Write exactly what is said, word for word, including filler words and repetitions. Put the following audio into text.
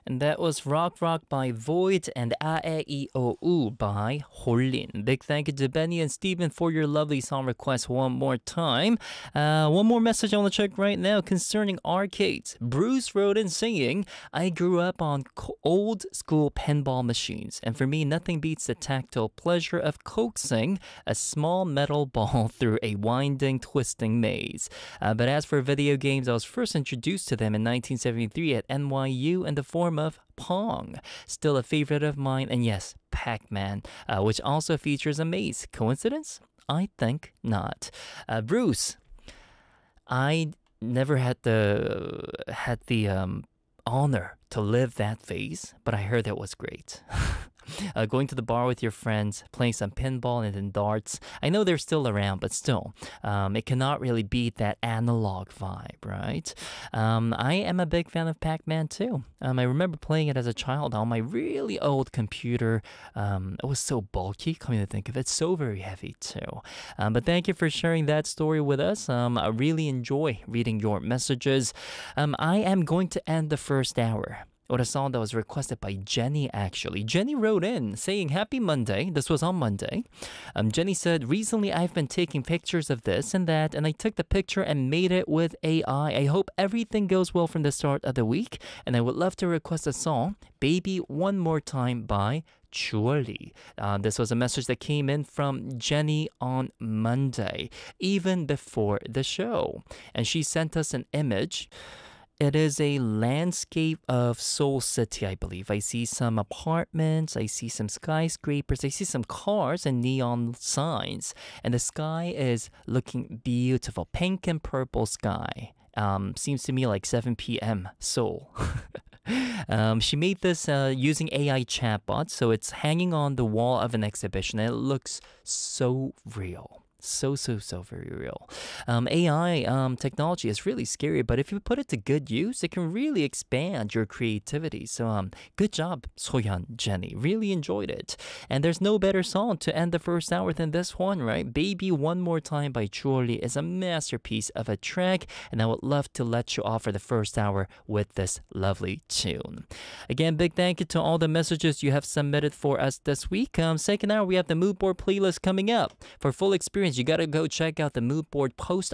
And that was Rock Rock by Void and Ae I O U by Holin. Big thank you to Benny and Steven for your lovely song requests one more time. Uh, one more message I want to check right now concerning arcades. Bruce wrote in saying, I grew up on co- old school pinball machines, and for me, nothing beats the tactile pleasure of coaxing a small metal ball through a winding, twisting maze. Uh, but as for video games, I was first introduced to them in nineteen seventy-three at N Y U in the form of Pong. Still a favorite of mine, and yes, Pac-Man, uh, which also features a maze. Coincidence? I think not. Uh, Bruce, I never had the had the um, honor to live that phase, but I heard that was great. Uh, going to the bar with your friends, playing some pinball and then darts. I know they're still around, but still, um, it cannot really beat that analog vibe, right? Um, I am a big fan of Pac-Man too. Um, I remember playing it as a child on my really old computer. Um, it was so bulky, coming to think of it, so very heavy too. Um, but thank you for sharing that story with us. Um, I really enjoy reading your messages. Um, I am going to end the first hour with a song that was requested by Jenny, actually. Jenny wrote in saying, Happy Monday. This was on Monday. Um, Jenny said, recently I've been taking pictures of this and that, and I took the picture and made it with A I. I hope everything goes well from the start of the week, and I would love to request a song, Baby One More Time by Surely. Uh, this was a message that came in from Jenny on Monday, even before the show. And she sent us an image. It is a landscape of Seoul City, I believe. I see some apartments, I see some skyscrapers, I see some cars and neon signs. And the sky is looking beautiful, pink and purple sky. Um, seems to me like seven p.m. Seoul. um, she made this uh, using A I chatbot, so it's hanging on the wall of an exhibition, and it looks so real. So, so, so very real. Um, A I um, technology is really scary, but if you put it to good use, it can really expand your creativity. So, um, good job, Soyeon, Jenny. Really enjoyed it. And there's no better song to end the first hour than this one, right? Baby One More Time by Chorley is a masterpiece of a track, and I would love to let you off for the first hour with this lovely tune. Again, big thank you to all the messages you have submitted for us this week. Um, second hour, we have the Mood Board playlist coming up. For full experience, you gotta go check out the Mood Board post